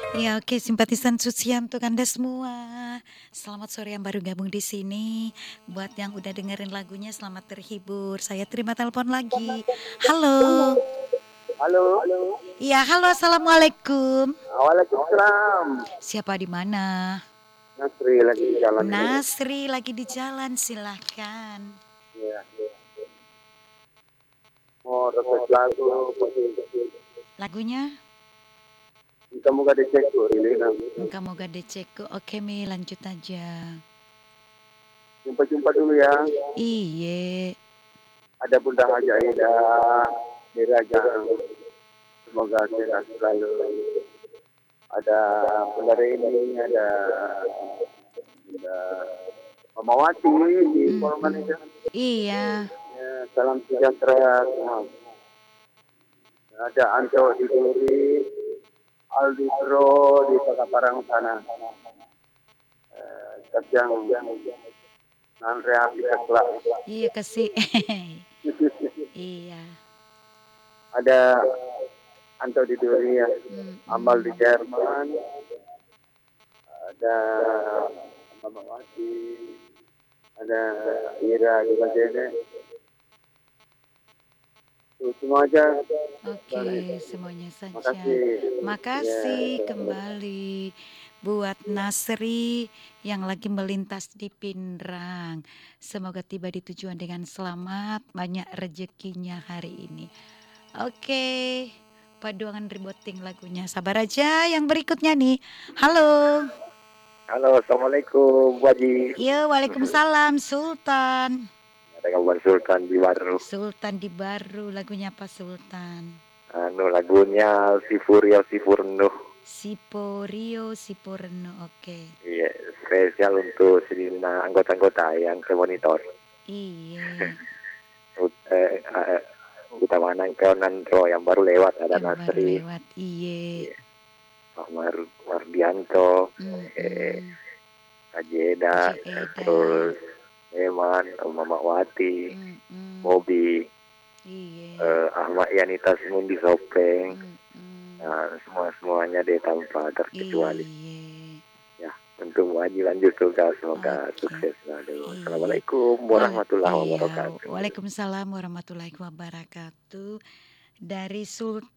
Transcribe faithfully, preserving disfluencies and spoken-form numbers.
Ya, oke, simpatisan Sucian untuk Anda semua. Selamat sore yang baru gabung di sini. Buat yang udah dengerin lagunya, selamat terhibur. Saya terima telepon lagi. Halo. Halo. Iya, halo, assalamualaikum. Waalaikumsalam. Siapa di mana? Nasri lagi di jalan ini. Nasri lagi di jalan, silahkan. Iya. Mau request lagu pasti Lagunya? kita muka dicek tuh ini kan. Engkau moga deceku. Oke, Mi, lanjut aja. Jumpa-jumpa dulu ya. Iye. Ada Bunda Haja Ida di Rajang. Semoga sehat selalu. Ada Bunda Reni, ada Bunda Mamawati di Polman itu. Iya. Ya, salam sejahtera semua. Ada Anto di Duri, Aldi Pro di Pakaparang sana. Eh, Terjang Nanre api keklak. Iya, kasih. Iya. Ada Anto di Duri ya, Mm-mm. Amal di Jerman, ada Mama Wati, ada Ira di Bajene. Itu semua aja. Oke, semuanya saja. Makasih. Makasih Ya. kembali buat Nasri yang lagi melintas di Pindrang. Semoga tiba di tujuan dengan selamat, banyak rezekinya hari ini. Oke, paduangan reboting lagunya. Sabar aja yang berikutnya nih. Halo. Halo, Assalamualaikum, Bu Haji. Iya, waalaikumsalam Sultan. Ada kawan Sultan di Baru. Sultan di Baru, lagunya apa Sultan? Anu lagunya si Furio si Furno. Siporio Siporno, oke. Iya, spesial untuk Selina anggota-anggota yang ke monitor. Iya. Ut- eh, eh, utama nangkonan Ro yang baru lewat ada Yang baru Nasri, lewat, iya. Pak Mar Mardianto, eh, Mm-mm. Kajeda, Jeda. terus Eman, Mama Wati, Mm-mm. Mobi, Iya. eh, Ahmad Yanita Semundi Sopeng, Mm-mm. nah, semua semuanya deh tanpa terkecuali. Iya. Ya, untuk Haji lanjut tugas, semoga Oke. sukses selalu. Iya. Assalamualaikum Wah, warahmatullahi iya. wabarakatuh. Waalaikumsalam warahmatullahi wabarakatuh. Dari Sultan